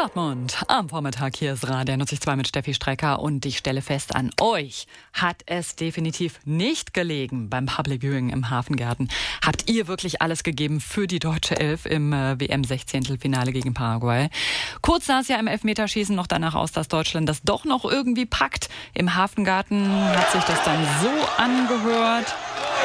Dortmund am Vormittag. Hier ist Radio 92 mit Steffi Strecker und ich stelle fest, an euch hat es definitiv nicht gelegen beim Public Viewing im Hafengarten. Habt ihr wirklich alles gegeben für die deutsche Elf im WM-16-Finale gegen Paraguay? Kurz sah es ja im Elfmeterschießen noch danach aus, dass Deutschland das doch noch irgendwie packt. Im Hafengarten hat sich das dann so angehört.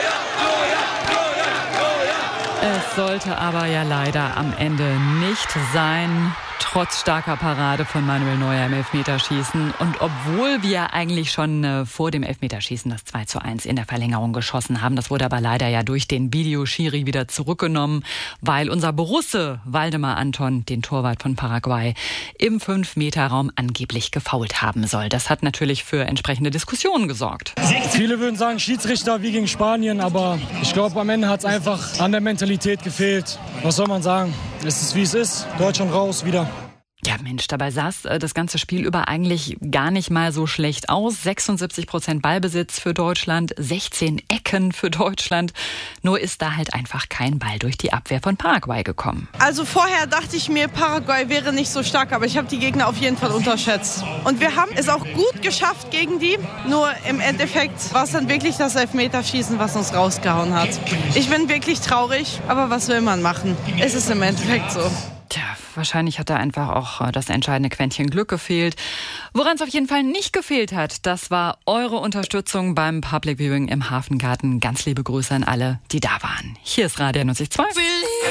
Es sollte aber ja leider am Ende nicht sein, trotz starker Parade von Manuel Neuer im Elfmeterschießen. Und obwohl wir eigentlich schon vor dem Elfmeterschießen das 2:1 in der Verlängerung geschossen haben, das wurde aber leider ja durch den Videoschiri wieder zurückgenommen, weil unser Borusse Waldemar Anton, den Torwart von Paraguay, im 5-Meter-Raum angeblich gefoult haben soll. Das hat natürlich für entsprechende Diskussionen gesorgt. Viele würden sagen Schiedsrichter wie gegen Spanien, aber ich glaube, am Ende hat es einfach an der Mentalität gefehlt. Was soll man sagen? Es ist, wie es ist. Deutschland raus, wieder. Ja Mensch, dabei sah das ganze Spiel über eigentlich gar nicht mal so schlecht aus. 76% Ballbesitz für Deutschland, 16 Ecken für Deutschland. Nur ist da halt einfach kein Ball durch die Abwehr von Paraguay gekommen. Also vorher dachte ich mir, Paraguay wäre nicht so stark, aber ich habe die Gegner auf jeden Fall unterschätzt. Und wir haben es auch gut geschafft gegen die. Nur im Endeffekt war es dann wirklich das Elfmeterschießen, was uns rausgehauen hat. Ich bin wirklich traurig, aber was will man machen? Es ist im Endeffekt so. Tja, wahrscheinlich hat da einfach auch das entscheidende Quäntchen Glück gefehlt. Woran es auf jeden Fall nicht gefehlt hat, das war eure Unterstützung beim Public Viewing im Hafengarten. Ganz liebe Grüße an alle, die da waren. Hier ist Radio 92.